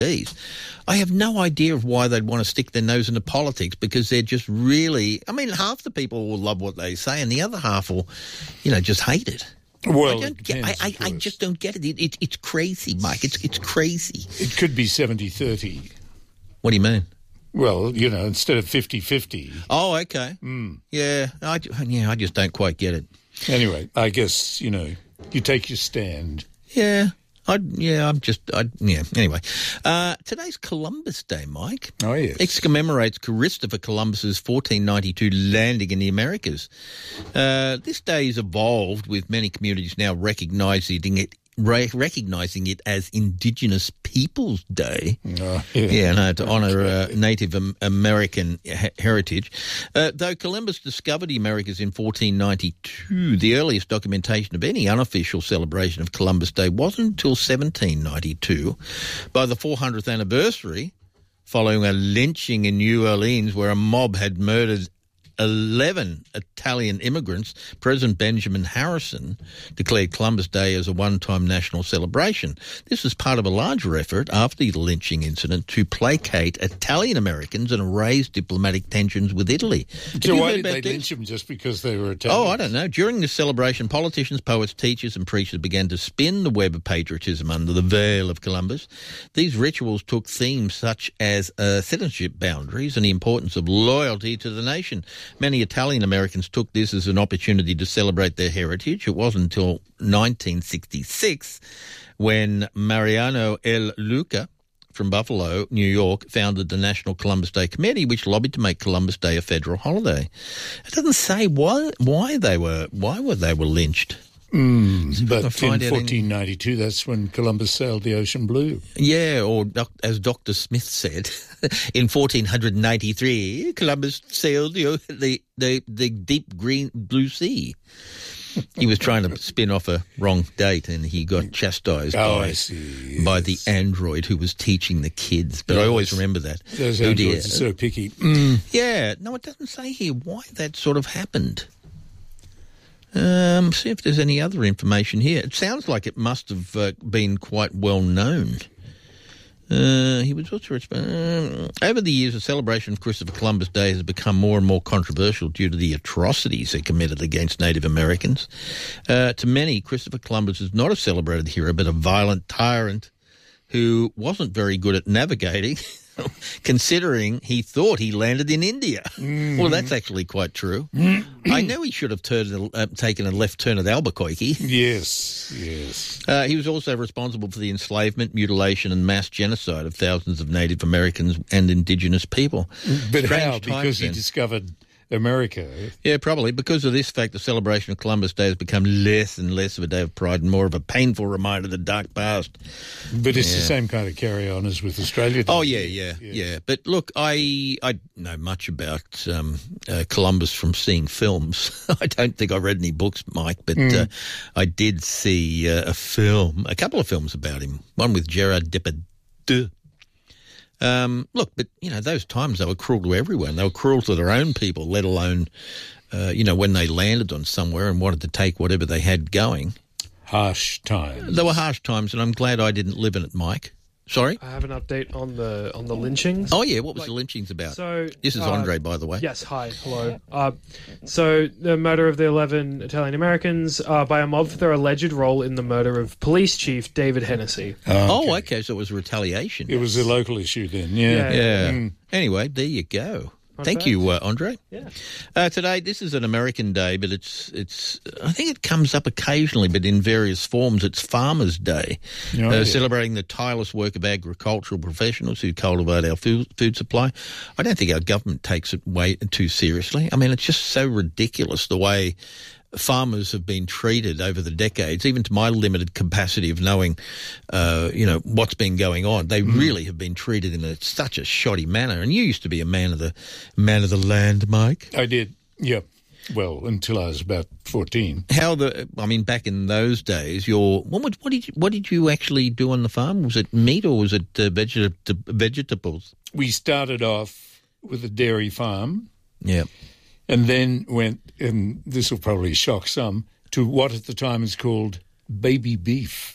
I have no idea of why they'd want to stick their nose into politics, because they're just really... I mean, half the people will love what they say and the other half will, just hate it. Well, I just don't get it. It's crazy, Mike. It's crazy. It could be 70-30. What do you mean? Well, instead of 50-50. Oh, okay. Yeah, I just don't quite get it. Anyway, I guess, you take your stand. Yeah. Anyway, today's Columbus Day, Mike. Oh, yes. It commemorates Christopher Columbus's 1492 landing in the Americas. This day has evolved, with many communities now recognising it as Indigenous Peoples Day. Oh, yeah. To honour Native American heritage. Though Columbus discovered the Americas in 1492, the earliest documentation of any unofficial celebration of Columbus Day wasn't until 1792. By the 400th anniversary, following a lynching in New Orleans where a mob had murdered 11 Italian immigrants, President Benjamin Harrison declared Columbus Day as a one-time national celebration. This was part of a larger effort after the lynching incident to placate Italian Americans and raise diplomatic tensions with Italy. So why did they lynch them, just because they were Italian? Oh, I don't know. During this celebration, politicians, poets, teachers and preachers began to spin the web of patriotism under the veil of Columbus. These rituals took themes such as citizenship boundaries and the importance of loyalty to the nation. Many Italian Americans took this as an opportunity to celebrate their heritage. It wasn't until 1966 when Mariano L. Luca from Buffalo, New York, founded the National Columbus Day Committee, which lobbied to make Columbus Day a federal holiday. It doesn't say why they were lynched. But in 1492, that's when Columbus sailed the ocean blue. Yeah, or as Dr. Smith said, in 1493, Columbus sailed the deep green blue sea. He was trying to spin off a wrong date, and he got chastised by the android who was teaching the kids. But I always remember that. Those androids are so picky. Yeah, no, it doesn't say here why that sort of happened. See if there's any other information here. It sounds like it must have been quite well known. He was also over the years, the celebration of Christopher Columbus Day has become more and more controversial due to the atrocities he committed against Native Americans. To many, Christopher Columbus is not a celebrated hero, but a violent tyrant who wasn't very good at navigating, considering he thought he landed in India. Well, that's actually quite true. I know he should have taken a left turn at Albuquerque. Yes. He was also responsible for the enslavement, mutilation and mass genocide of thousands of Native Americans and Indigenous people. But how? Because he discovered America. Yeah, probably. Because of this fact, the celebration of Columbus Day has become less and less of a day of pride and more of a painful reminder of the dark past. But it's the same kind of carry-on as with Australia. Oh, yeah. But look, I know much about Columbus from seeing films. I don't think I read any books, Mike, but I did see a couple of films about him. One with Gerard Depardieu. Look, but, those times they were cruel to everyone. They were cruel to their own people, let alone, when they landed on somewhere and wanted to take whatever they had going. Harsh times. They were harsh times, and I'm glad I didn't live in it, Mike. Sorry? I have an update on the lynchings. Oh, yeah. What was the lynchings about? So this is Andre, by the way. Yes, hi. Hello. So the murder of the 11 Italian Americans by a mob for their alleged role in the murder of police chief David Hennessy. Oh, okay. So it was retaliation. It was a local issue then, yeah. Anyway, there you go. Thank you, Andre. Yeah. Today, this is an American day, but it's. I think it comes up occasionally, but in various forms. It's Farmers' Day, celebrating the tireless work of agricultural professionals who cultivate our food supply. I don't think our government takes it way too seriously. I mean, it's just so ridiculous the way farmers have been treated over the decades, even to my limited capacity of knowing, what's been going on. They really have been treated in such a shoddy manner. And you used to be a man of the land, Mike. I did, yeah. Well, until I was about 14. Back in those days, what did you actually do on the farm? Was it meat or was it vegetables? We started off with a dairy farm. Yeah. And then went, and this will probably shock some, to what at the time is called baby beef.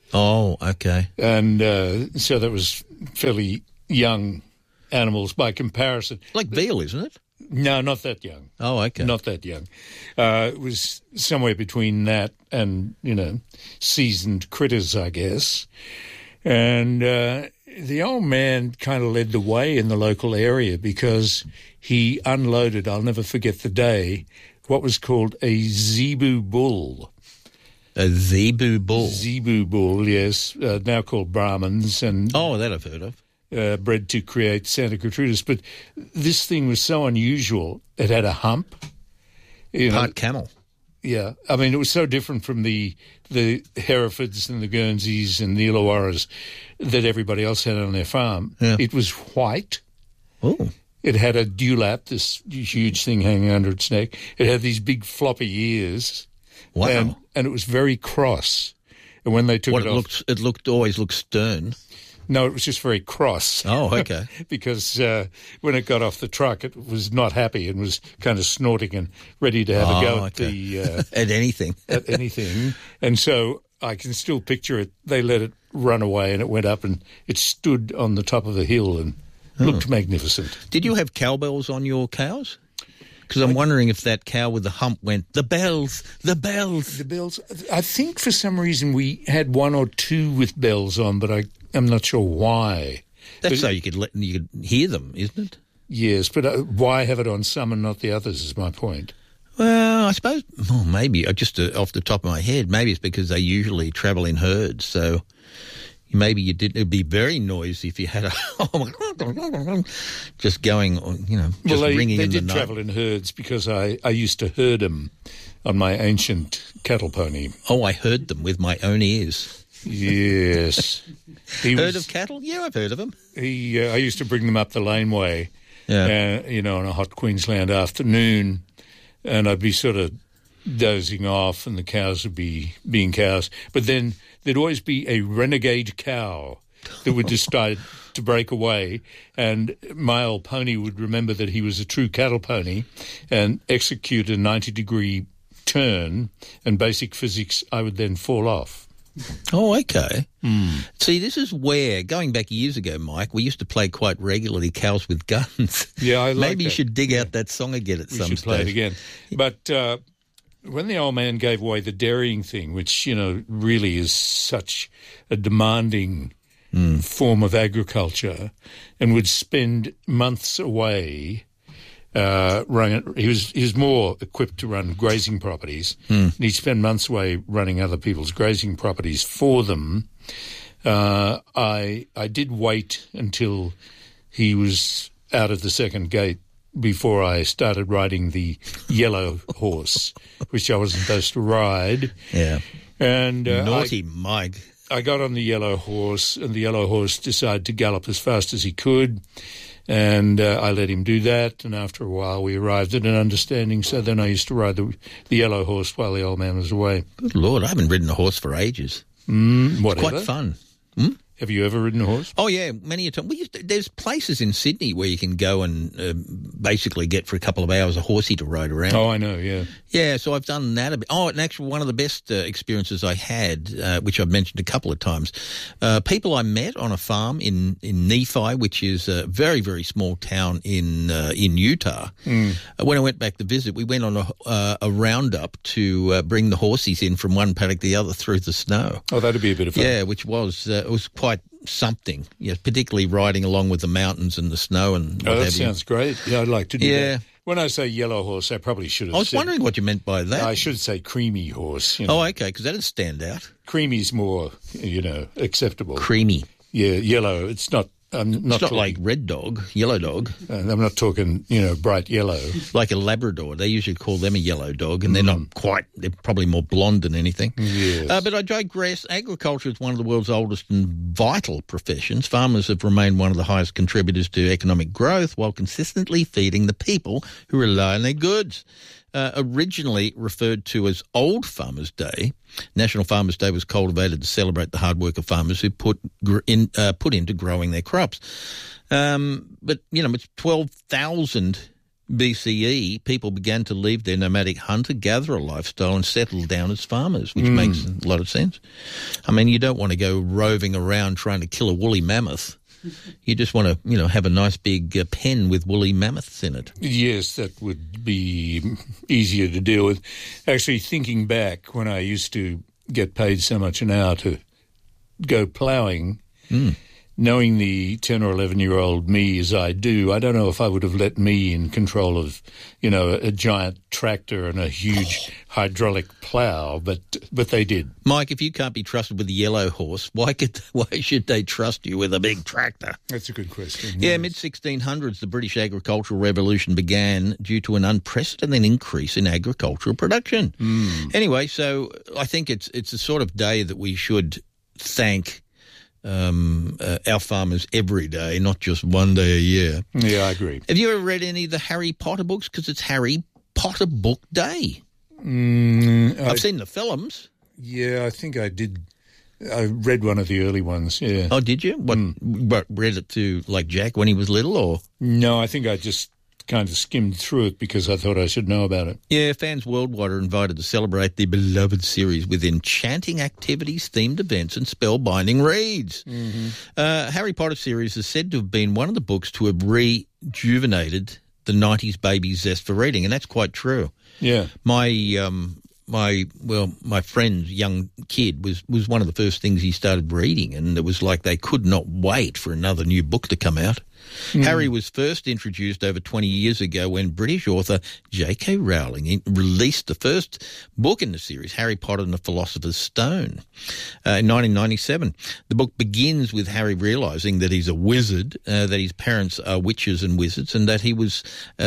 Oh, okay. And so that was fairly young animals by comparison. Like veal, isn't it? No, not that young. Oh, okay. Not that young. It was somewhere between that and, seasoned critters, I guess. And the old man kind of led the way in the local area because he unloaded, I'll never forget the day, what was called a zebu bull. A zebu bull? Zebu bull, yes, now called Brahmins. Oh, that I've heard of. Bred to create Santa Gertrudis. But this thing was so unusual. It had a hump. Part camel. Yeah. I mean, it was so different from the Herefords and the Guernseys and the Illawarras that everybody else had on their farm. Yeah. It was white. Oh. It had a dewlap, this huge thing hanging under its neck. It had these big floppy ears. Wow. And it was very cross. And when they took it off... It always looked stern. No, it was just very cross. Oh, okay. Because when it got off the truck, it was not happy and was kind of snorting and ready to have a go at at anything. At anything. And so I can still picture it. They let it run away and it went up and it stood on the top of the hill and looked magnificent. Did you have cowbells on your cows? Because I'm wondering if that cow with the hump went, the bells, the bells. The bells. I think for some reason we had one or two with bells on, but I'm not sure why. That's so you could hear them, isn't it? Yes, but why have it on some and not the others is my point. Well, I suppose, maybe, just off the top of my head, maybe it's because they usually travel in herds, so maybe you didn't. It'd be very noisy if you had just going, just ringing in the night. They did travel in herds because I used to herd them on my ancient cattle pony. Oh, I heard them with my own ears. Yes. Heard of cattle? Yeah, I've heard of them. I used to bring them up the laneway, on a hot Queensland afternoon, and I'd be sort of dozing off and the cows would be being cows. But then there'd always be a renegade cow that would decide to break away, and my old pony would remember that he was a true cattle pony and execute a 90-degree turn, and basic physics, I would then fall off. Oh, okay. See, this is where, going back years ago, Mike, we used to play quite regularly Cows with Guns. Yeah, I like Maybe you should dig out that song again at some stage. We should play it again. But when the old man gave away the dairying thing, which, really is such a demanding form of agriculture, and would spend months away running. He was more equipped to run grazing properties. And he'd spend months away running other people's grazing properties for them. I did wait until he was out of the second gate before I started riding the yellow horse, which I wasn't supposed to ride. Yeah. And naughty Mike. I got on the yellow horse, and the yellow horse decided to gallop as fast as he could. And I let him do that, and after a while we arrived at an understanding. So then I used to ride the yellow horse while the old man was away. Good Lord, I haven't ridden a horse for ages. Whatever. It's quite fun. Have you ever ridden a horse? Oh, yeah, many a time. There's places in Sydney where you can go and basically get for a couple of hours a horsey to ride around. Oh, I know, yeah. Yeah, so I've done that a bit. Oh, and actually one of the best experiences I had, which I've mentioned a couple of times, people I met on a farm in Nephi, which is a very, very small town in Utah. When I went back to visit, we went on a roundup to bring the horses in from one paddock to the other through the snow. Oh, that'd be a bit of fun. Yeah, which was quite something, particularly riding along with the mountains and the snow and what have you. That sounds great. Yeah, I'd like to do that. When I say yellow horse, I probably should have said... I was wondering what you meant by that. I should say creamy horse. Oh, okay, because that would stand out. Creamy's more, acceptable. Creamy. Yeah, yellow. It's not... It's not like red dog, yellow dog. I'm not talking, bright yellow. Like a Labrador. They usually call them a yellow dog, and they're not quite, they're probably more blonde than anything. Yes. But I digress. Agriculture is one of the world's oldest and vital professions. Farmers have remained one of the highest contributors to economic growth while consistently feeding the people who rely on their goods. Originally referred to as Old Farmers' Day, National Farmers' Day was cultivated to celebrate the hard work of farmers who put into growing their crops. But, it's 12,000 BCE, people began to leave their nomadic hunter-gatherer lifestyle and settle down as farmers, which makes a lot of sense. I mean, you don't want to go roving around trying to kill a woolly mammoth. You just want to, have a nice big pen with woolly mammoths in it. Yes, that would be easier to deal with. Actually, thinking back when I used to get paid so much an hour to go ploughing, knowing the 10 or 11-year-old me as I do, I don't know if I would have let me in control of, a giant tractor and a huge hydraulic plough, but they did. Mike, if you can't be trusted with a yellow horse, why should they trust you with a big tractor? That's a good question. Yeah, mid-1600s, the British agricultural revolution began due to an unprecedented increase in agricultural production. Anyway, so I think it's a sort of day that we should thank our farmers every day, not just one day a year. Yeah, I agree. Have you ever read any of the Harry Potter books? Because it's Harry Potter Book Day. I've seen the films. Yeah, I think I did. I read one of the early ones, yeah. Oh, did you? What read it to, like, Jack when he was little, or? No, I think I just kind of skimmed through it because I thought I should know about it. Yeah, fans worldwide are invited to celebrate their beloved series with enchanting activities, themed events and spellbinding reads. Harry Potter series is said to have been one of the books to have rejuvenated the 90s baby zest for reading, and that's quite true. Yeah. My friend's young kid was one of the first things he started reading, and it was like they could not wait for another new book to come out. Harry was first introduced over 20 years ago when British author J.K. Rowling released the first book in the series, Harry Potter and the Philosopher's Stone, in 1997. The book begins with Harry realising that he's a wizard, that his parents are witches and wizards, and that he was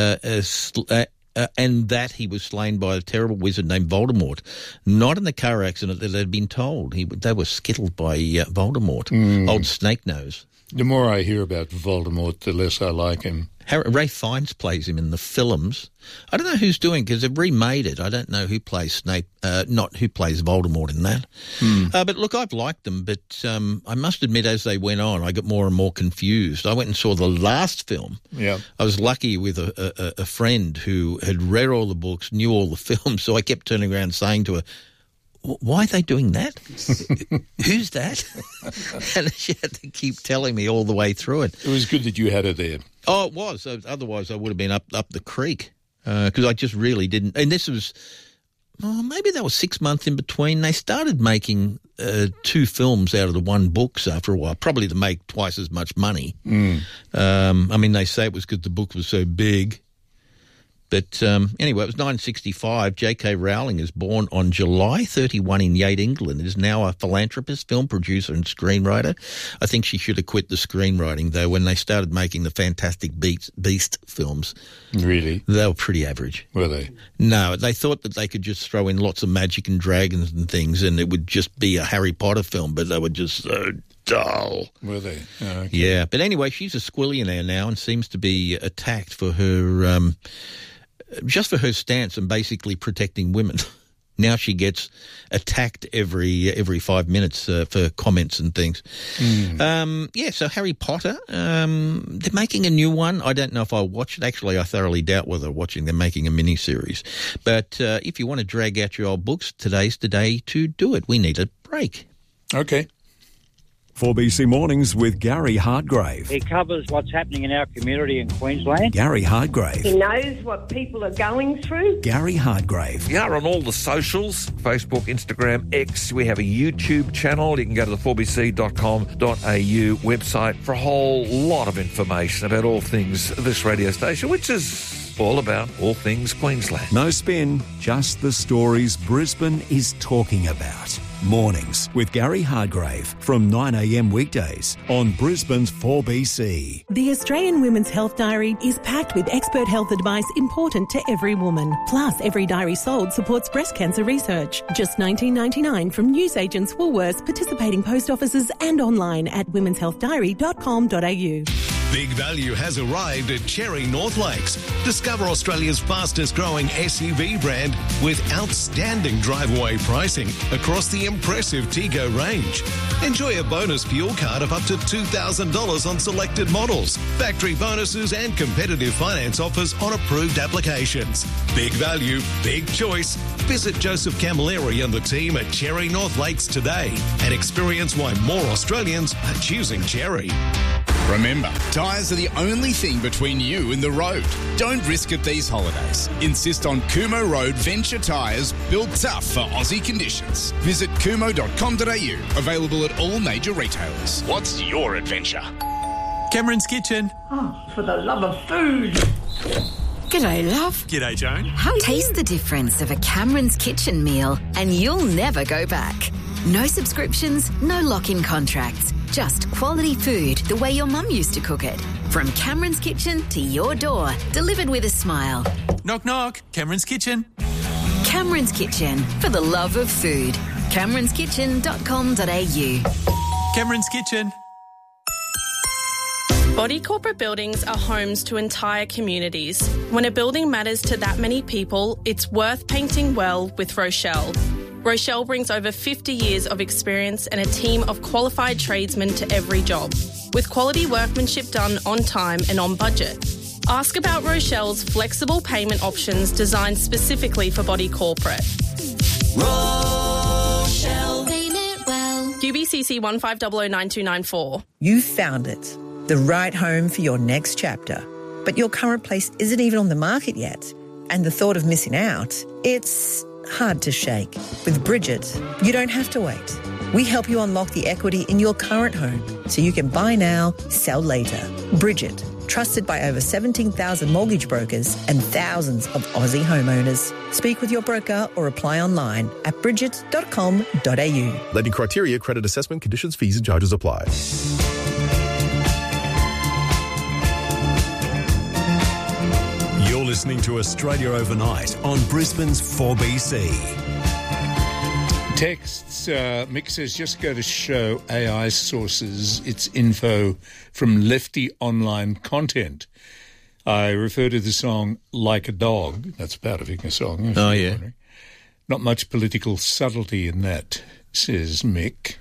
slain by a terrible wizard named Voldemort, not in the car accident that had been told. They were skittled by Voldemort, old Snake Nose. The more I hear about Voldemort, the less I like him. Ralph Fiennes plays him in the films. I don't know who's doing, because they've remade it. I don't know who plays Snape, not who plays Voldemort in that. But look, I've liked them, but I must admit, as they went on, I got more and more confused. I went and saw the last film. Yeah, I was lucky with a friend who had read all the books, knew all the films, so I kept turning around saying to her, "Why are they doing that? Who's that?" And she had to keep telling me all the way through it. It was good that you had her there. Oh, it was. Otherwise, I would have been up the creek, because I just really didn't. And this was, maybe that was 6 months in between. They started making 2 films out of the one books after a while, probably to make twice as much money. I mean, they say it was because the book was so big. But anyway, it was 1965. J.K. Rowling is born on July 31 in Yate, England. Is now a philanthropist, film producer and screenwriter. I think she should have quit the screenwriting, though, when they started making the Fantastic Beast films. Really? They were pretty average. Were they? No, they thought that they could just throw in lots of magic and dragons and things and it would just be a Harry Potter film, but they were just so dull. Were they? Oh, okay. Yeah, but anyway, she's a squillionaire now and seems to be attacked for her... just for her stance and basically protecting women. Now she gets attacked every 5 minutes for comments and things. So Harry Potter, they're making a new one. I don't know if I'll watch it. Actually, I thoroughly doubt whether I'm watching. They're making a mini-series. But if you want to drag out your old books, today's the day to do it. We need a break. Okay. 4BC Mornings with Gary Hardgrave. He covers what's happening in our community in Queensland. Gary Hardgrave. He knows what people are going through. Gary Hardgrave. We are on all the socials, Facebook, Instagram, X. We have a YouTube channel. You can go to the 4bc.com.au website for a whole lot of information about all things this radio station, which is all about all things Queensland. No spin, just the stories Brisbane is talking about. Mornings with Gary Hardgrave from 9am weekdays on Brisbane's 4BC. The Australian Women's Health Diary is packed with expert health advice important to every woman. Plus, every diary sold supports breast cancer research. Just $19.99 from newsagents, Woolworths, participating post offices and online at womenshealthdiary.com.au. Big value has arrived at Cherry North Lakes. Discover Australia's fastest growing SUV brand with outstanding drive-away pricing across the impressive Tego range. Enjoy a bonus fuel card of up to $2,000 on selected models, factory bonuses and competitive finance offers on approved applications. Big value, big choice. Visit Joseph Camilleri and the team at Cherry North Lakes today and experience why more Australians are choosing Cherry. Remember, tyres are the only thing between you and the road. Don't risk it these holidays. Insist on Kumo Road Venture tyres built tough for Aussie conditions. Visit kumo.com.au. Available at all major retailers. What's your adventure? Cameron's Kitchen. Oh, for the love of food. G'day, love. G'day, Joan. Taste the difference of a Cameron's Kitchen meal and you'll never go back. No subscriptions, no lock-in contracts. Just quality food the way your mum used to cook it. From Cameron's Kitchen to your door, delivered with a smile. Knock, knock. Cameron's Kitchen. Cameron's Kitchen, for the love of food. CameronsKitchen.com.au. Cameron's Kitchen. Body corporate buildings are homes to entire communities. When a building matters to that many people, it's worth painting well with Rochelle. Rochelle brings over 50 years of experience and a team of qualified tradesmen to every job, with quality workmanship done on time and on budget. Ask about Rochelle's flexible payment options designed specifically for body corporate. Rochelle. Payment well. UBCC 15009294. You found it. The right home for your next chapter. But your current place isn't even on the market yet. And the thought of missing out, it's hard to shake. With Bridget, you don't have to wait. We help you unlock the equity in your current home so you can buy now, sell later. Bridget, trusted by over 17,000 mortgage brokers and thousands of Aussie homeowners. Speak with your broker or apply online at bridget.com.au. Lending criteria, credit assessment, conditions, fees and charges apply. You're listening to Australia Overnight on Brisbane's 4BC. Texts, Mick says, just go to show AI sources its info from lefty online content. I refer to the song Like a Dog. That's a Powderfinger song. Oh, yeah. Wondering. Not much political subtlety in that, says Mick.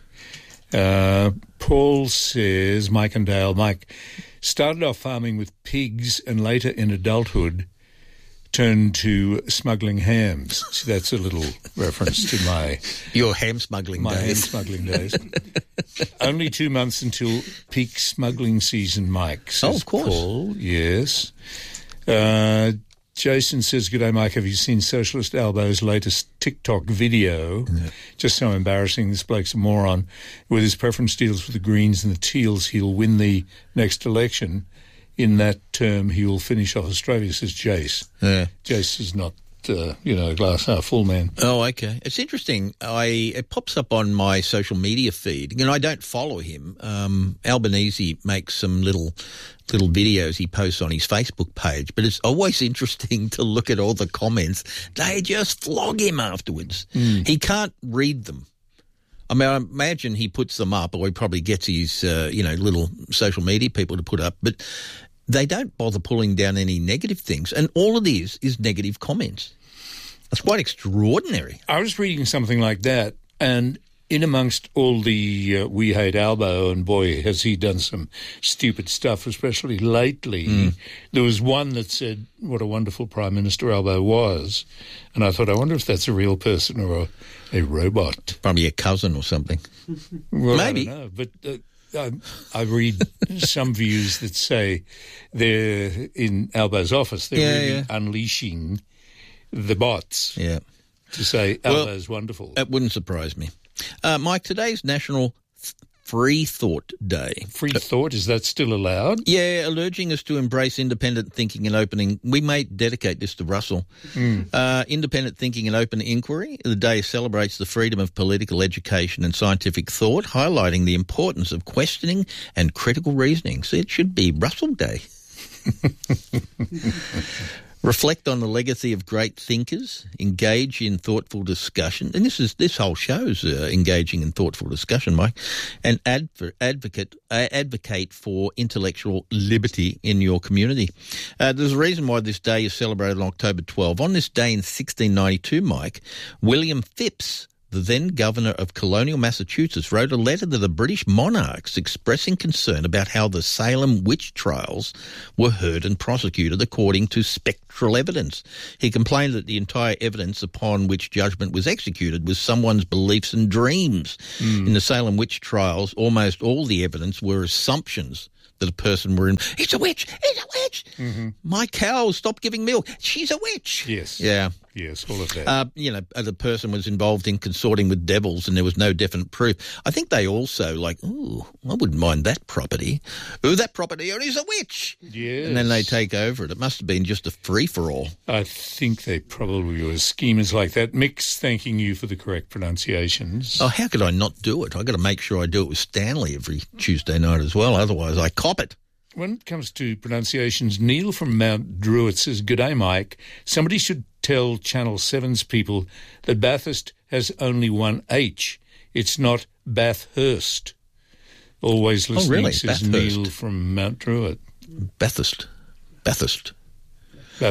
Paul says, Mike and Dale, Mike started off farming with pigs and later in adulthood turned to smuggling hams. So that's a little reference to your ham smuggling days. Ham smuggling days. Only 2 months until peak smuggling season, Mike, says of course. Paul. Yes. Jason says, "G'day, Mike. Have you seen Socialist Albo's latest TikTok video? Yeah. Just so embarrassing. This bloke's a moron. With his preference deals with the Greens and the Teals, he'll win the next election. In that term, he will finish off Australia," says Jace. Yeah. Jace is not, a glass half full man. Oh, okay. It's interesting. It pops up on my social media feed. I don't follow him. Albanese makes some little videos he posts on his Facebook page, but it's always interesting to look at all the comments. They just flog him afterwards. He can't read them. I mean, I imagine he puts them up, or he probably gets his, little social media people to put up, but they don't bother pulling down any negative things. And all it is negative comments. That's quite extraordinary. I was reading something like that, and in amongst all the We Hate Albo, and boy, has he done some stupid stuff, especially lately, there was one that said what a wonderful Prime Minister Albo was. And I thought, I wonder if that's a real person or a robot. Probably a cousin or something. Well, maybe. I don't know, but I read some views that say they're in Albo's office. They're really unleashing the bots to say Albo's wonderful. That wouldn't surprise me. Mike, today's National Free Thought Day. Free thought, is that still allowed? Yeah, urging us to embrace independent thinking and opening. We may dedicate this to Russell. Independent thinking and open inquiry. The day celebrates the freedom of political education and scientific thought, highlighting the importance of questioning and critical reasoning. So it should be Russell Day. Reflect on the legacy of great thinkers, engage in thoughtful discussion, and this whole show's engaging in thoughtful discussion, Mike, and advocate for intellectual liberty in your community. There's a reason why this day is celebrated on October 12. On this day in 1692, Mike, William Phipps, the then governor of colonial Massachusetts, wrote a letter to the British monarchs expressing concern about how the Salem witch trials were heard and prosecuted according to spectral evidence. He complained that the entire evidence upon which judgment was executed was someone's beliefs and dreams. In the Salem witch trials, almost all the evidence were assumptions that a person were in. It's a witch! It's a witch! Mm-hmm. My cow stopped giving milk. She's a witch! Yes. Yeah. Yes, all of that. The person was involved in consorting with devils and there was no definite proof. I think they also I wouldn't mind that property. That property owner is a witch. Yes. And then they take over it. It must have been just a free-for-all. I think they probably were schemers like that. Mick's thanking you for the correct pronunciations. Oh, how could I not do it? I've got to make sure I do it with Stanley every Tuesday night as well. Otherwise, I cop it. When it comes to pronunciations, Neil from Mount Druitt says, "G'day, Mike. Somebody should tell Channel 7's people that Bathurst has only one H. It's not Bathurst." Always listening, says Bathurst. Neil from Mount Druitt. Bathurst. Bathurst. Yeah.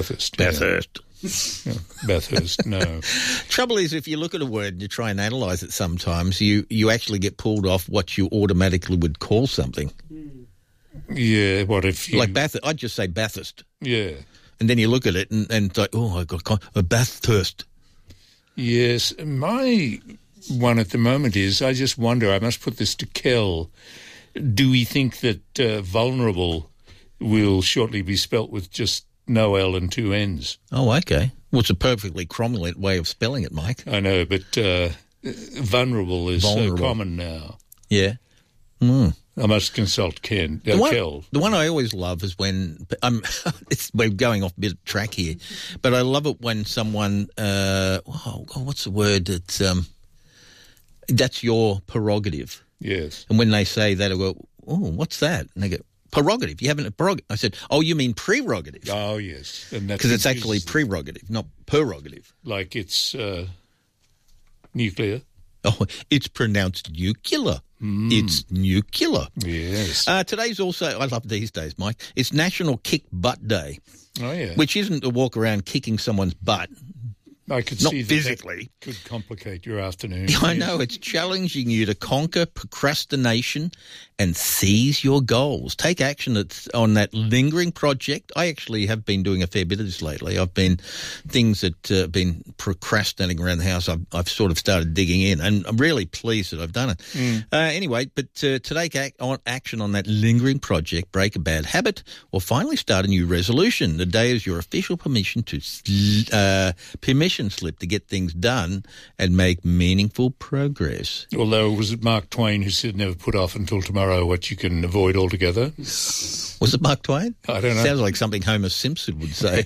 Bathurst, no. Trouble is, if you look at a word and you try and analyse it sometimes, you actually get pulled off what you automatically would call something. Yeah, what if you... Like Bathurst, I'd just say Bathurst. Yeah. And then you look at it and like, I got a Bathurst. Yes, my one at the moment is, I just wonder, I must put this to Kel, do we think that vulnerable will shortly be spelt with just no L and two N's? Oh, okay. Well, it's a perfectly cromulent way of spelling it, Mike. I know, but vulnerable is so common now. Yeah. Mm. I must consult Kel. The one I always love is when we're going off a bit of track here, but I love it when someone what's the word? It's that's your prerogative. Yes. And when they say that, I go, oh, what's that? And they go, prerogative. You haven't a prerogative. I said, oh, you mean prerogative? Oh, yes. Because it's actually prerogative, not prerogative. Like it's nuclear. Oh, it's pronounced nuclear. It's nuclear. Yes. Today's also, I love these days, Mike, it's National Kick Butt Day. Oh, yeah. Which isn't to walk around kicking someone's butt. I could not see physically. That could complicate your afternoon. I know. It's challenging you to conquer procrastination and seize your goals. Take action on that lingering project. I actually have been doing a fair bit of this lately. I've been things that have been procrastinating around the house. I've sort of started digging in, and I'm really pleased that I've done it. Anyway, but to take action on that lingering project, break a bad habit, or finally start a new resolution. The day is your official permission slip to get things done and make meaningful progress. Although, was it Mark Twain who said never put off until tomorrow what you can avoid altogether? Was it Mark Twain? I don't know. Sounds like something Homer Simpson would say.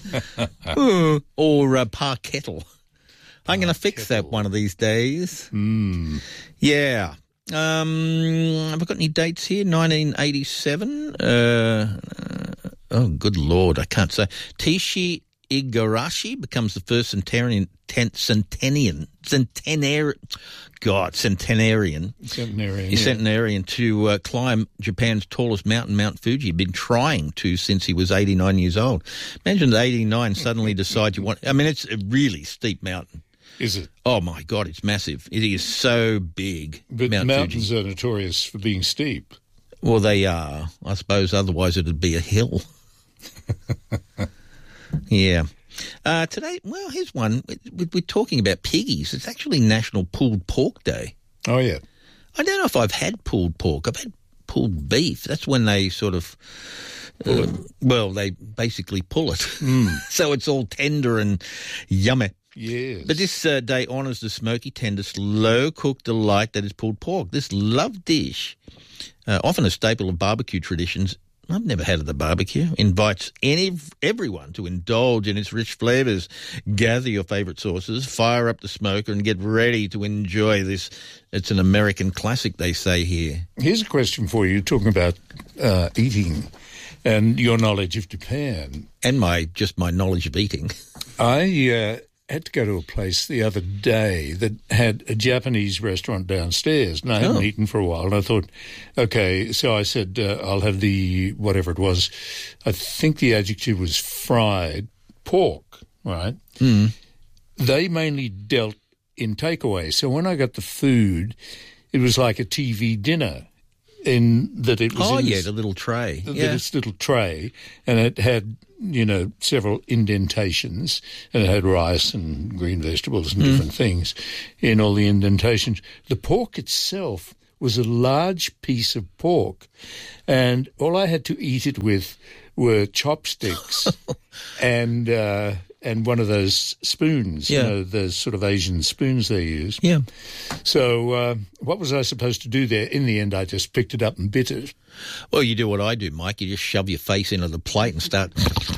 Or Pa Kettle. I'm going to fix that one of these days. Yeah. Have I got any dates here? 1987. Oh, good Lord, I can't say. Tishi Igarashi becomes the first centenarian to climb Japan's tallest mountain, Mount Fuji. He'd been trying to since he was 89 years old. Imagine at 89 suddenly decide you want... I mean, it's a really steep mountain. Is it? Oh, my God, it's massive. It is so big. But Mount mountains Fuji. are notorious for being steep. Well, they are. I suppose otherwise it would be a hill. Yeah. Today, well, here's one. We're talking about piggies. It's actually National Pulled Pork Day. Oh, yeah. I don't know if I've had pulled pork. I've had pulled beef. That's when they sort of, they basically pull it. So it's all tender and yummy. Yes. But this day honours the smoky, tender, slow-cooked delight that is pulled pork. This loved dish, often a staple of barbecue traditions, I've never had at the barbecue. Invites everyone to indulge in its rich flavours. Gather your favourite sauces, fire up the smoker, and get ready to enjoy this. It's an American classic, they say here. Here's a question for you, talking about eating and your knowledge of Japan. And my knowledge of eating. I had to go to a place the other day that had a Japanese restaurant downstairs, and I hadn't eaten for a while, and I thought, okay, so I said, I'll have the, whatever it was, I think the adjective was fried pork, right? Mm. They mainly dealt in takeaway, so when I got the food, it was like a TV dinner. In that it was the little tray. This little tray, and it had, several indentations, and it had rice and green vegetables and different things in all the indentations. The pork itself was a large piece of pork, and all I had to eat it with were chopsticks and one of those spoons, those sort of Asian spoons they use. Yeah. So what was I supposed to do there? In the end, I just picked it up and bit it. Well, you do what I do, Mike. You just shove your face into the plate and start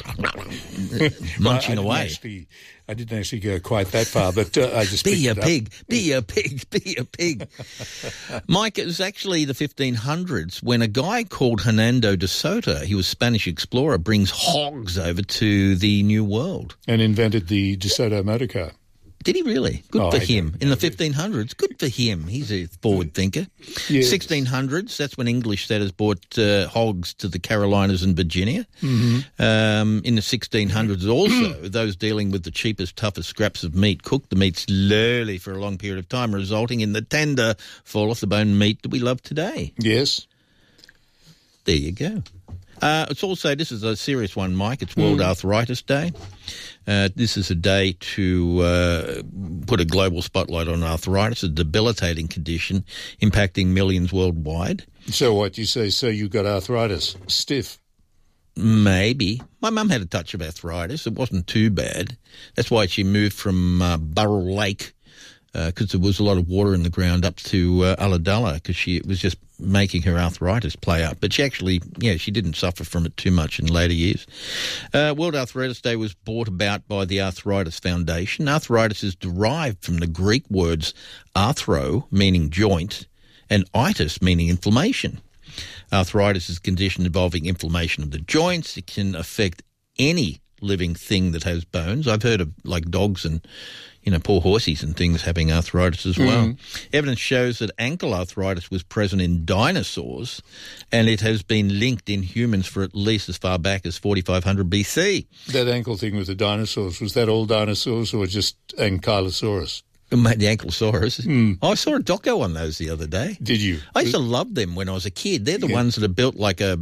munching away. I didn't actually go quite that far, but I just picked it up. Be a pig. Mike, it was actually the 1500s when a guy called Hernando de Soto, he was a Spanish explorer, brings hogs over to the New World. And invented the De Soto motor car. Did he really? Good for him. In the 1500s, good for him. He's a forward thinker. Yes. 1600s, that's when English settlers brought hogs to the Carolinas and Virginia. Mm-hmm. In the 1600s also, those dealing with the cheapest, toughest scraps of meat cooked the meat slowly for a long period of time, resulting in the tender, fall-off-the-bone meat that we love today. Yes. There you go. It's also, this is a serious one, Mike. It's World Arthritis Day. This is a day to put a global spotlight on arthritis, a debilitating condition impacting millions worldwide. So what you say? So you got arthritis, stiff? Maybe. My mum had a touch of arthritis. It wasn't too bad. That's why she moved from Burrell Lake, because there was a lot of water in the ground, up to Ulladulla, because it was just making her arthritis play up. But she actually, she didn't suffer from it too much in later years. World Arthritis Day was brought about by the Arthritis Foundation. Arthritis is derived from the Greek words arthro, meaning joint, and itis, meaning inflammation. Arthritis is a condition involving inflammation of the joints. It can affect any living thing that has bones. I've heard of, like, dogs and poor horses and things having arthritis as well. Evidence shows that ankle arthritis was present in dinosaurs, and it has been linked in humans for at least as far back as 4500 BC. That ankle thing with the dinosaurs, was that all dinosaurs or just Ankylosaurus? The Ankylosaurus. I saw a doco on those the other day. Did you? I used to love them when I was a kid. They're the ones that are built like a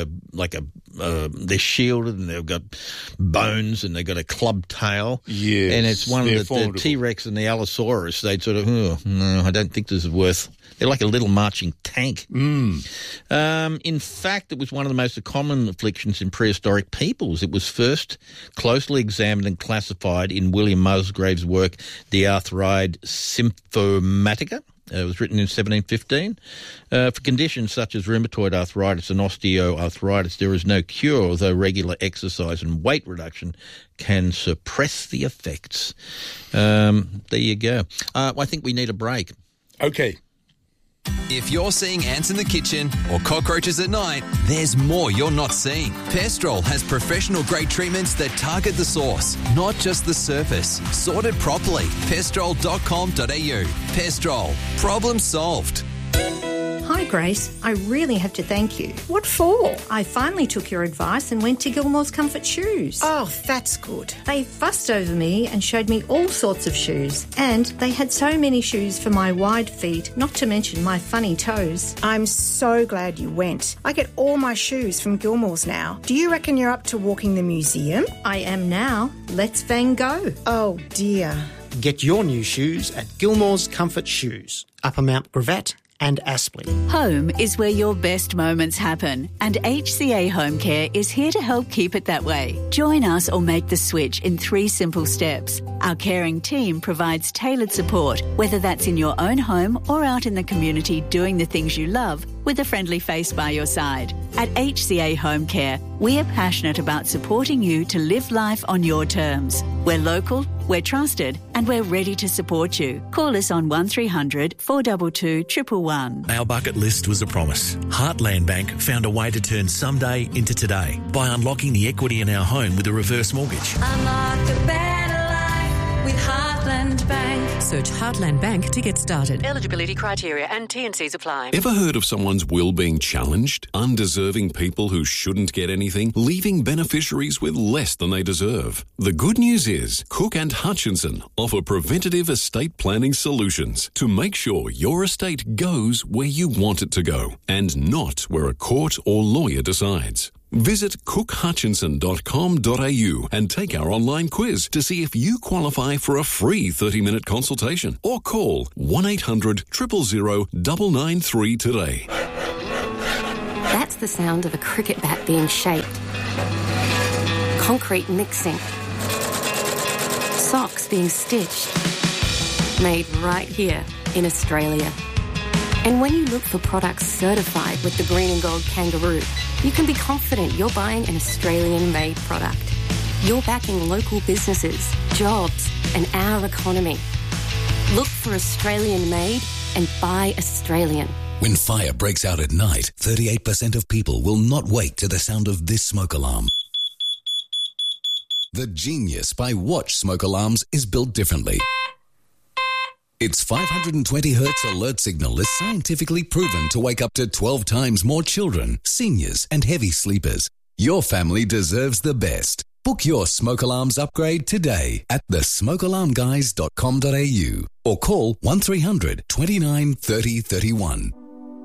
they're shielded and they've got bones and they've got a club tail. Yes. And it's one of the T-Rex and the Allosaurus. They'd sort of, no, I don't think this is worth. They're like a little marching tank. In fact, it was one of the most common afflictions in prehistoric peoples. It was first closely examined and classified in William Musgrave's work, De Arthritis Symptomatica. It was written in 1715. For conditions such as rheumatoid arthritis and osteoarthritis, there is no cure, although regular exercise and weight reduction can suppress the effects. There you go. I think we need a break. Okay. If you're seeing ants in the kitchen or cockroaches at night, there's more you're not seeing. Pestrol has professional-grade treatments that target the source, not just the surface. Sorted properly. Pestrol.com.au. Pestrol. Problem solved. Hi, Grace. I really have to thank you. What for? I finally took your advice and went to Gilmore's Comfort Shoes. Oh, that's good. They fussed over me and showed me all sorts of shoes. And they had so many shoes for my wide feet, not to mention my funny toes. I'm so glad you went. I get all my shoes from Gilmore's now. Do you reckon you're up to walking the museum? I am now. Let's Van Gogh. Oh, dear. Get your new shoes at Gilmore's Comfort Shoes, Upper Mount Gravatt and Aspley. Home is where your best moments happen, and HCA Home Care is here to help keep it that way. Join us or make the switch in 3 simple steps. Our caring team provides tailored support, whether that's in your own home or out in the community doing the things you love with a friendly face by your side. At HCA Home Care, we are passionate about supporting you to live life on your terms. We're local, we're trusted, and we're ready to support you. Call us on 1300 422 111. Our bucket list was a promise. Heartland Bank found a way to turn someday into today by unlocking the equity in our home with a reverse mortgage. Unlock a better life with Heartland Bank. Search Heartland Bank to get started. Eligibility criteria and T&Cs apply. Ever heard of someone's will being challenged? Undeserving people who shouldn't get anything, leaving beneficiaries with less than they deserve. The good news is Cook and Hutchinson offer preventative estate planning solutions to make sure your estate goes where you want it to go and not where a court or lawyer decides. Visit cookhutchinson.com.au and take our online quiz to see if you qualify for a free 30-minute consultation or call 1-800 000 993 today. That's the sound of a cricket bat being shaped. Concrete mixing. Socks being stitched. Made right here in Australia. And when you look for products certified with the Green and Gold Kangaroo, you can be confident you're buying an Australian-made product. You're backing local businesses, jobs, and our economy. Look for Australian-made and buy Australian. When fire breaks out at night, 38% of people will not wake to the sound of this smoke alarm. The Genius by Watch smoke alarms is built differently. Its 520 Hz alert signal is scientifically proven to wake up to 12 times more children, seniors, and heavy sleepers. Your family deserves the best. Book your smoke alarms upgrade today at thesmokealarmguys.com.au or call 1300 29 30 31.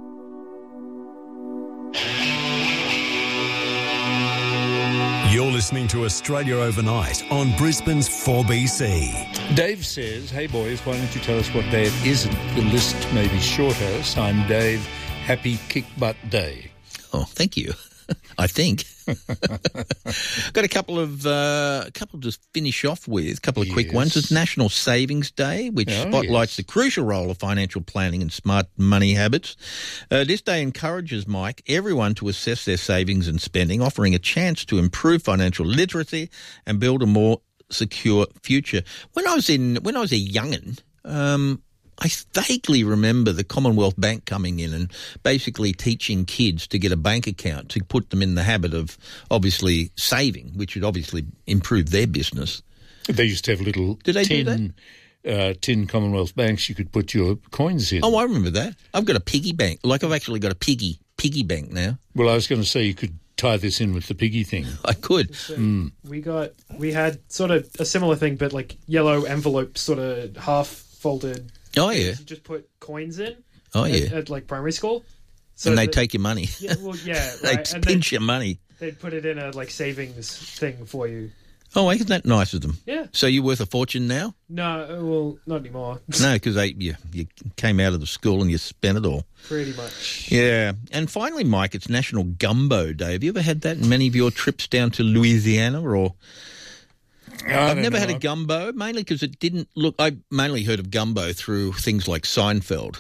You're listening to Australia Overnight on Brisbane's 4BC. Dave says, hey boys, why don't you tell us what day it isn't? The list may be shorter. Signed Dave, happy Kick Butt Day. Oh, thank you. I think. Got a couple to finish off with, a couple of quick ones. It's National Savings Day, which spotlights the crucial role of financial planning and smart money habits. This day encourages, Mike, everyone to assess their savings and spending, offering a chance to improve financial literacy and build a more secure future. When I was a young'un, I vaguely remember the Commonwealth Bank coming in and basically teaching kids to get a bank account to put them in the habit of obviously saving, which would obviously improve their business. They used to have little tin Commonwealth banks you could put your coins in. Oh, I remember that. I've got a piggy bank. Like I've actually got a piggy bank now. Well, I was going to say you could tie this in with the piggy thing. I could. We had sort of a similar thing, but like yellow envelopes, sort of half folded. Oh, yeah. You just put coins in. Oh, yeah. At like primary school. So and they take your money. Yeah, well, yeah. They right. pinch your money. They'd put it in a like savings thing for you. Oh, isn't that nice of them? Yeah. So you're worth a fortune now? No, well, not anymore. No, because you came out of the school and you spent it all. Pretty much. Yeah. And finally, Mike, it's National Gumbo Day. Have you ever had that in many of your trips down to Louisiana or... I've never had a gumbo, mainly because it didn't look... I mainly heard of gumbo through things like Seinfeld.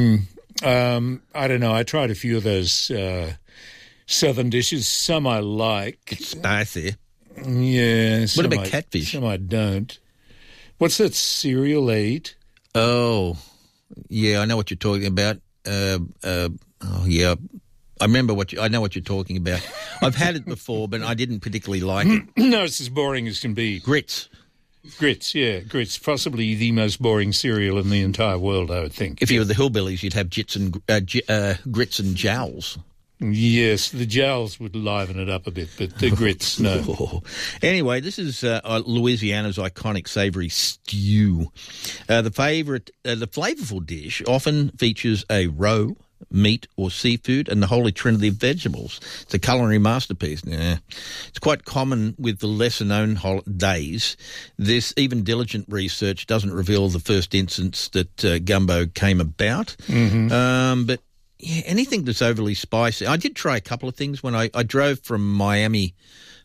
I don't know. I tried a few of those southern dishes. Some I like. It's spicy. Yeah. What about catfish? Some I don't. What's that cereal I eat? Oh, yeah, I know what you're talking about. Yeah. I know what you're talking about. I've had it before, but I didn't particularly like it. No, it's as boring as can be. Grits. Grits, yeah. Grits, possibly the most boring cereal in the entire world, I would think. If you were the hillbillies, you'd have grits and jowls. Yes, the jowls would liven it up a bit, but the grits, no. Anyway, this is Louisiana's iconic savoury stew. The flavourful dish often features a roe, meat or seafood, and the holy trinity of vegetables. It's a culinary masterpiece. Yeah. It's quite common with the lesser-known days. This even diligent research doesn't reveal the first instance that gumbo came about. Mm-hmm. But yeah, anything that's overly spicy. I did try a couple of things when I drove from Miami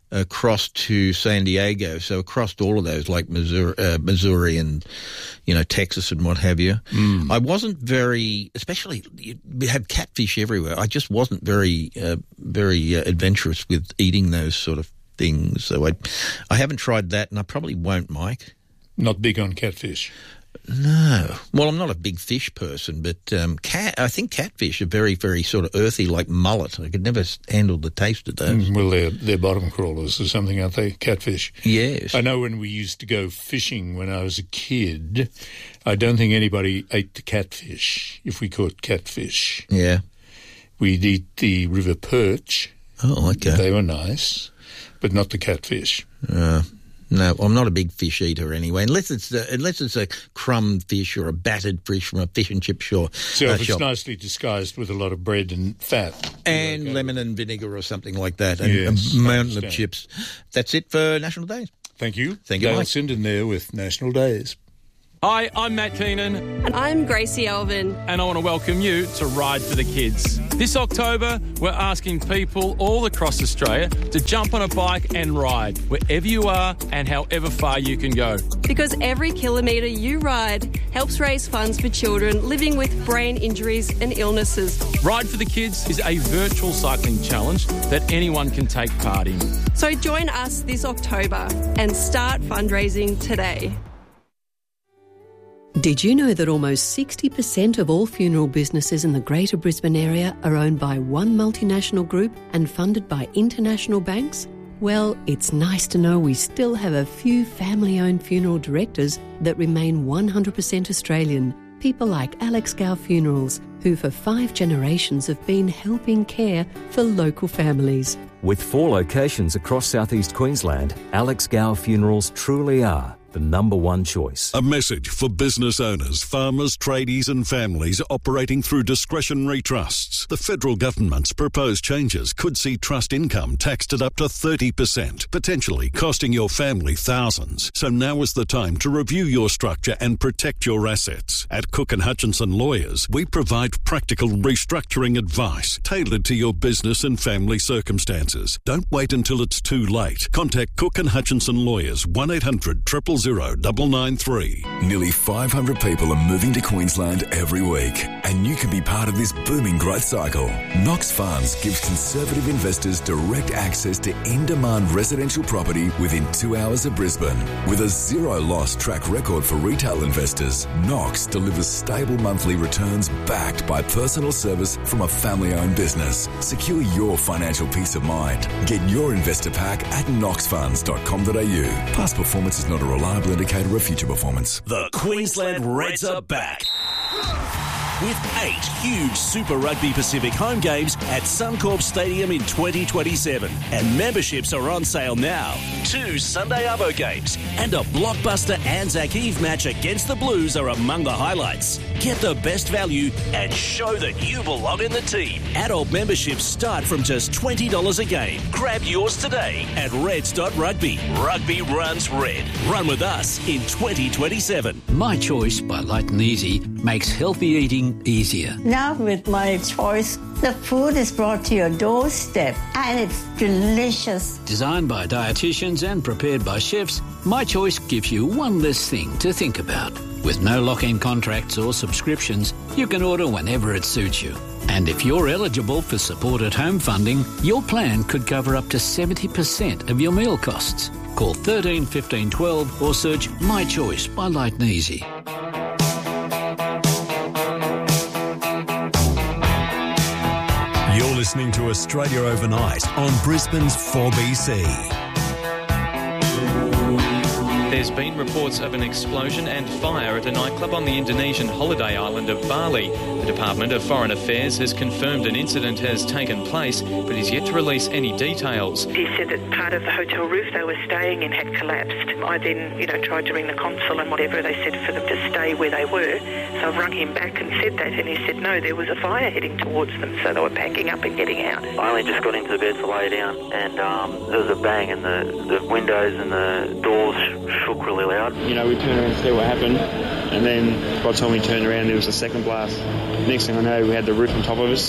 across to San Diego, so across to all of those, like Missouri and, Texas and what have you. I wasn't very, especially, we have catfish everywhere. I just wasn't very adventurous with eating those sort of things. So I haven't tried that, and I probably won't, Mike. Not big on catfish? No. Well, I'm not a big fish person, but I think catfish are very, very sort of earthy, like mullet. I could never handle the taste of those. Well, they're bottom crawlers or something, aren't they, catfish? Yes. I know when we used to go fishing when I was a kid, I don't think anybody ate the catfish, if we caught catfish. Yeah. We'd eat the river perch. Oh, okay. They were nice, but not the catfish. No, I'm not a big fish eater anyway, unless it's a crumb fish or a battered fish from a fish and chip shop. So if it's nicely disguised with a lot of bread and fat. And lemon and vinegar or something like that, and a mountain of chips. That's it for National Days. Thank you. Thank you, Dale Mike. Sinden there with National Days. Hi, I'm Matt Keenan. And I'm Gracie Elvin. And I want to welcome you to Ride for the Kids. This October, we're asking people all across Australia to jump on a bike and ride wherever you are and however far you can go. Because every kilometre you ride helps raise funds for children living with brain injuries and illnesses. Ride for the Kids is a virtual cycling challenge that anyone can take part in. So join us this October and start fundraising today. Did you know that almost 60% of all funeral businesses in the Greater Brisbane area are owned by one multinational group and funded by international banks? Well, it's nice to know we still have a few family-owned funeral directors that remain 100% Australian. People like Alex Gow Funerals, who for 5 generations have been helping care for local families. With 4 locations across southeast Queensland, Alex Gow Funerals truly are the number one choice. A message for business owners, farmers, tradies and families operating through discretionary trusts. The federal government's proposed changes could see trust income taxed at up to 30%, potentially costing your family thousands. So now is the time to review your structure and protect your assets. At Cook & Hutchinson Lawyers, we provide practical restructuring advice tailored to your business and family circumstances. Don't wait until it's too late. Contact Cook & Hutchinson Lawyers 1-800-000-993. Nearly 500 people are moving to Queensland every week, and you can be part of this booming growth cycle. Knox Funds gives conservative investors direct access to in-demand residential property within 2 hours of Brisbane. With a zero-loss track record for retail investors, Knox delivers stable monthly returns backed by personal service from a family-owned business. Secure your financial peace of mind. Get your investor pack at knoxfunds.com.au. Past performance is not a reliable indicator of future performance. The Queensland Reds are back. With 8 huge Super Rugby Pacific home games at Suncorp Stadium in 2027. And memberships are on sale now. 2 Sunday Arvo games and a blockbuster Anzac Eve match against the Blues are among the highlights. Get the best value and show that you belong in the team. Adult memberships start from just $20 a game. Grab yours today at reds.rugby. Rugby runs red. Run with us in 2027. My Choice by Light and Easy makes healthy eating easier. Now with My Choice, the food is brought to your doorstep and it's delicious. Designed by dietitians and prepared by chefs, My Choice gives you one less thing to think about. With no lock-in contracts or subscriptions, you can order whenever it suits you. And if you're eligible for Support at Home funding, your plan could cover up to 70% of your meal costs. Call 13 15 12 or search My Choice by Light and Easy. You're listening to Australia Overnight on Brisbane's 4BC. There's been reports of an explosion and fire at a nightclub on the Indonesian holiday island of Bali. The Department of Foreign Affairs has confirmed an incident has taken place, but is yet to release any details. He said that part of the hotel roof they were staying in had collapsed. I then, tried to ring the consul and whatever. They said for them to stay where they were. So I rung him back and said that, and he said no, there was a fire heading towards them, so they were packing up and getting out. I only just got into the bed to lay down, and there was a bang, and the windows and the doors shook really loud. We turned around to see what happened, and then by the time we turned around, there was a second blast. Next thing I know, we had the roof on top of us,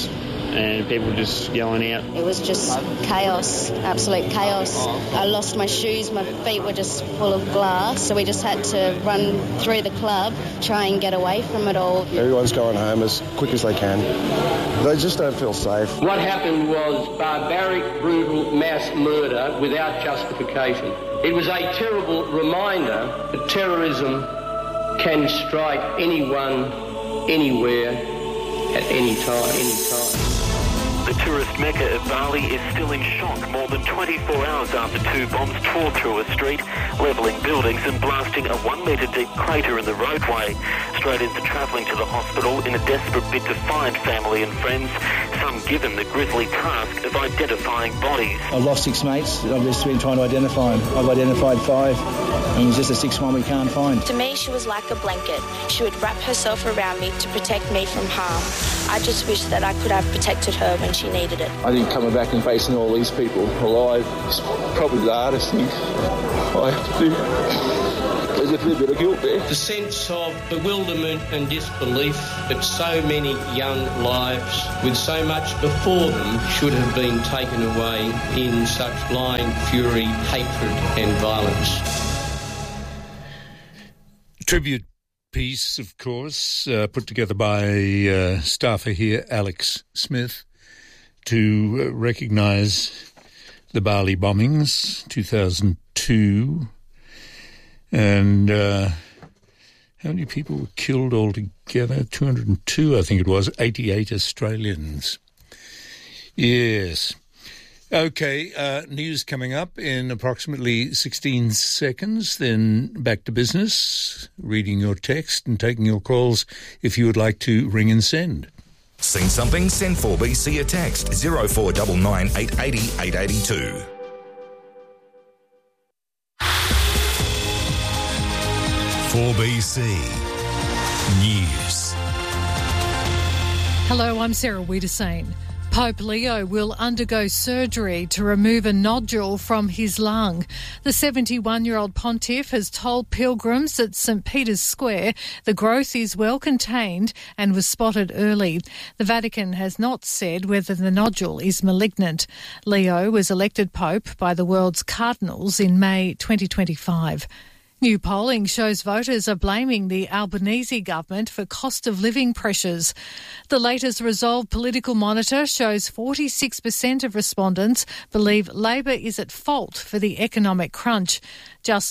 and people just yelling out. It was just chaos, absolute chaos. I lost my shoes, my feet were just full of glass, so we just had to run through the club, try and get away from it all. Everyone's going home as quick as they can. They just don't feel safe. What happened was barbaric, brutal mass murder without justification. It was a terrible reminder that terrorism can strike anyone, anywhere, at any time. The tourist mecca of Bali is still in shock more than 24 hours after 2 bombs tore through a street, levelling buildings and blasting a 1-metre deep crater in the roadway. Australians are travelling to the hospital in a desperate bid to find family and friends, some given the grisly task of identifying bodies. I've lost 6 mates. I've just been trying to identify them. I've identified 5, and it was just the 6th one we can't find. To me, she was like a blanket. She would wrap herself around me to protect me from harm. I just wish that I could have protected her when she needed it. I think coming back and facing all these people alive is probably the hardest thing I have to do. There's a fair bit of guilt there. The sense of bewilderment and disbelief that so many young lives with so much before them should have been taken away in such blind fury, hatred and violence. Tribute piece, of course, put together by staffer here, Alex Smith, to recognise the Bali bombings, 2002. And how many people were killed altogether? 202, I think it was, 88 Australians. Yes. Okay, news coming up in approximately 16 seconds, then back to business, reading your text and taking your calls if you would like to ring and send. Seen something? Send 4BC a text 0499 880 882. BC News. Hello, I'm Sarah Wiedersane. Pope Leo will undergo surgery to remove a nodule from his lung. The 71-year-old pontiff has told pilgrims at St Peter's Square the growth is well contained and was spotted early. The Vatican has not said whether the nodule is malignant. Leo was elected pope by the world's cardinals in May 2025. New polling shows voters are blaming the Albanese government for cost of living pressures. The latest Resolve political monitor shows 46% of respondents believe Labor is at fault for the economic crunch. Just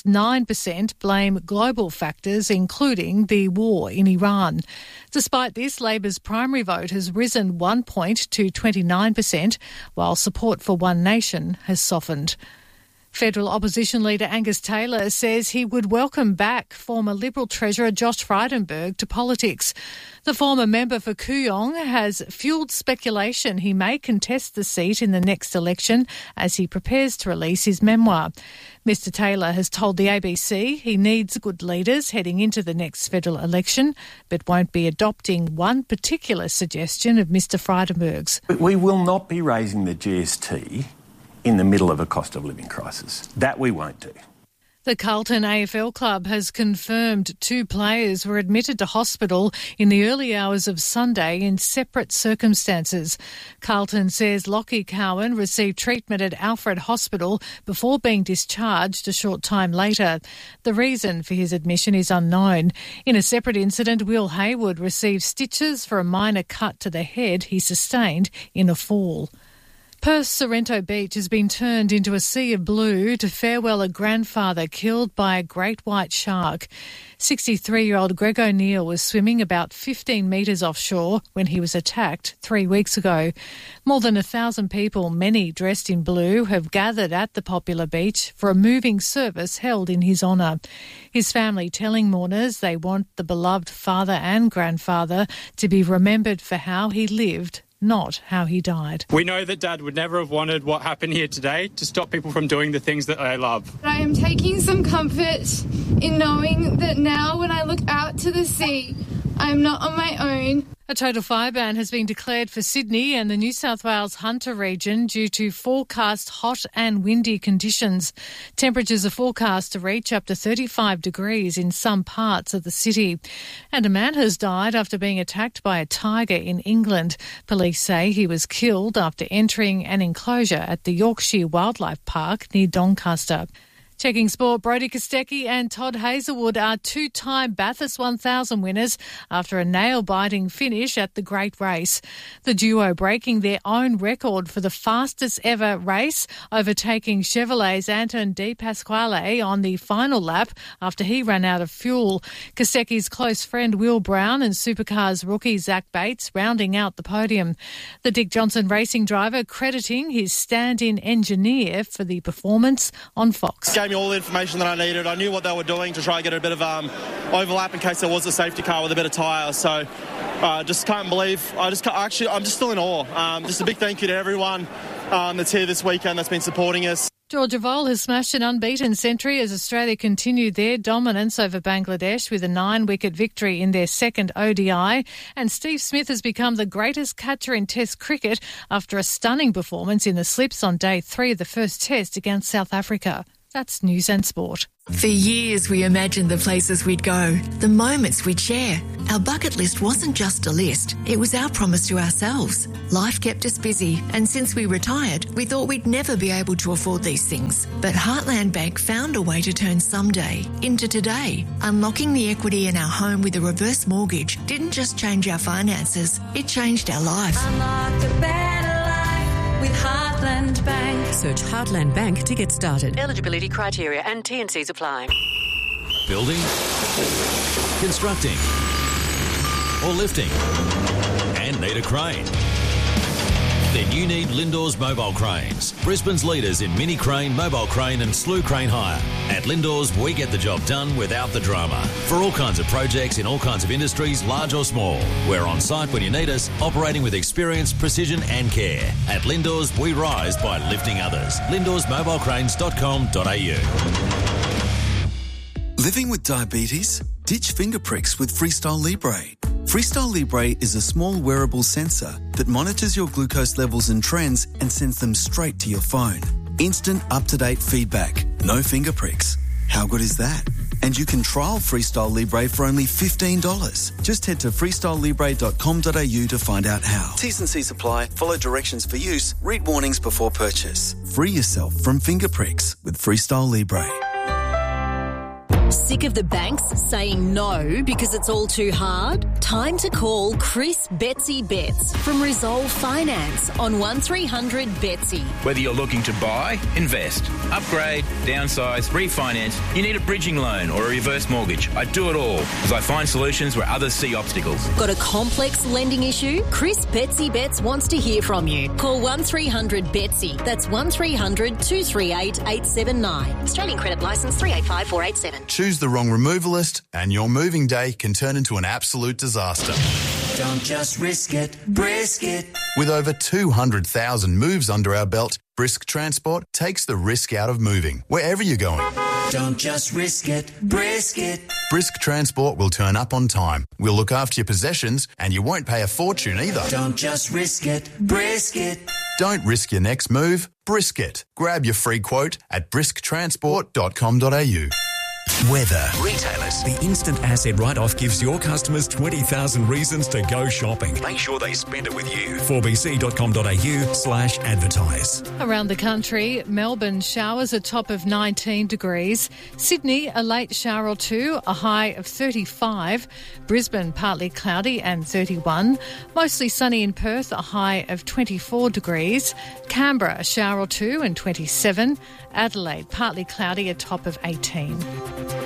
9% blame global factors, including the war in Iran. Despite this, Labor's primary vote has risen 1 point to 29%, while support for One Nation has softened. Federal opposition leader Angus Taylor says he would welcome back former Liberal Treasurer Josh Frydenberg to politics. The former member for Kooyong has fuelled speculation he may contest the seat in the next election as he prepares to release his memoir. Mr Taylor has told the ABC he needs good leaders heading into the next federal election, but won't be adopting one particular suggestion of Mr Frydenberg's. We will not be raising the GST in the middle of a cost of living crisis. That we won't do. The Carlton AFL club has confirmed 2 players were admitted to hospital in the early hours of Sunday in separate circumstances. Carlton says Lockie Cowan received treatment at Alfred Hospital before being discharged a short time later. The reason for his admission is unknown. In a separate incident, Will Hayward received stitches for a minor cut to the head he sustained in a fall. Perth's Sorrento Beach has been turned into a sea of blue to farewell a grandfather killed by a great white shark. 63-year-old Greg O'Neill was swimming about 15 metres offshore when he was attacked 3 weeks ago. More than 1,000 people, many dressed in blue, have gathered at the popular beach for a moving service held in his honour. His family telling mourners they want the beloved father and grandfather to be remembered for how he lived, not how he died. We know that Dad would never have wanted what happened here today to stop people from doing the things that they love. I am taking some comfort in knowing that now when I look out to the sea, I'm not on my own. A total fire ban has been declared for Sydney and the New South Wales Hunter region due to forecast hot and windy conditions. Temperatures are forecast to reach up to 35 degrees in some parts of the city. And a man has died after being attacked by a tiger in England. Police say he was killed after entering an enclosure at the Yorkshire Wildlife Park near Doncaster. Checking sport, Brodie Kostecki and Todd Hazelwood are two-time Bathurst 1000 winners after a nail-biting finish at the Great Race. The duo breaking their own record for the fastest ever race, overtaking Chevrolet's Anton De Pasquale on the final lap after he ran out of fuel. Kostecki's close friend Will Brown and Supercars rookie Zach Bates rounding out the podium. The Dick Johnson racing driver crediting his stand-in engineer for the performance on Fox. Me all the information that I needed. I knew what they were doing to try and get a bit of overlap in case there was a safety car with a bit of tyre. So just can't believe. I'm just still in awe. Just a big thank you to everyone that's here this weekend that's been supporting us. Georgia Voll has smashed an unbeaten century as Australia continued their dominance over Bangladesh with a 9-wicket victory in their second ODI. And Steve Smith has become the greatest catcher in Test cricket after a stunning performance in the slips on day 3 of the first Test against South Africa. That's News and Sport. For years, we imagined the places we'd go, the moments we'd share. Our bucket list wasn't just a list, it was our promise to ourselves. Life kept us busy, and since we retired, we thought we'd never be able to afford these things. But Heartland Bank found a way to turn someday into today. Unlocking the equity in our home with a reverse mortgage didn't just change our finances, it changed our life. Unlock a better life with Heartland Bank. Search Heartland Bank to get started. Eligibility criteria and T&Cs apply. Building, constructing, or lifting, and need a crane? Then you need Lindors Mobile Cranes, Brisbane's leaders in mini crane, mobile crane and slew crane hire. At Lindors, we get the job done without the drama. For all kinds of projects in all kinds of industries, large or small. We're on site when you need us, operating with experience, precision and care. At Lindors, we rise by lifting others. LindorsMobileCranes.com.au. Living with diabetes? Ditch finger pricks with Freestyle Libre. Freestyle Libre is a small wearable sensor that monitors your glucose levels and trends and sends them straight to your phone. Instant, up-to-date feedback. No finger pricks. How good is that? And you can trial Freestyle Libre for only $15. Just head to freestylelibre.com.au to find out how. T's and C's apply. Follow directions for use. Read warnings before purchase. Free yourself from finger pricks with Freestyle Libre. Sick of the banks saying no because it's all too hard? Time to call Chris Betsy Betts from Resolve Finance on 1300 Betsy. Whether you're looking to buy, invest, upgrade, downsize, refinance, you need a bridging loan or a reverse mortgage. I do it all as I find solutions where others see obstacles. Got a complex lending issue? Chris Betsy Betts wants to hear from you. Call 1300 Betsy. That's 1300 238 879. Australian Credit Licence 385487. Choose the wrong removalist and your moving day can turn into an absolute disaster. Don't just risk it, brisk it. With over 200,000 moves under our belt, Brisk Transport takes the risk out of moving, wherever you're going. Don't just risk it, brisk it. Brisk Transport will turn up on time. We'll look after your possessions and you won't pay a fortune either. Don't just risk it, brisk it. Don't risk your next move, brisk it. Grab your free quote at brisktransport.com.au. Weather. Retailers. The instant asset write-off gives your customers 20,000 reasons to go shopping. Make sure they spend it with you. 4bc.com.au/advertise. Around the country, Melbourne showers a top of 19 degrees. Sydney, a late shower or two, a high of 35. Brisbane, partly cloudy and 31. Mostly sunny in Perth, a high of 24 degrees. Canberra, a shower or two and 27. Adelaide, partly cloudy, a top of 18.